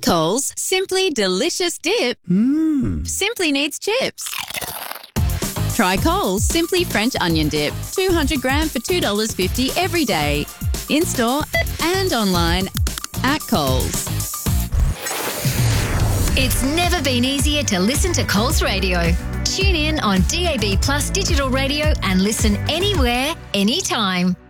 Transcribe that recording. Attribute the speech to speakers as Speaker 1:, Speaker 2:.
Speaker 1: Coles Simply Delicious Dip simply needs chips. Try Coles Simply French Onion Dip, 200 gram for $2.50 every day. In-store and online at Coles.
Speaker 2: It's never been easier to listen to Coles Radio. Tune in on DAB Plus digital radio and listen anywhere, anytime.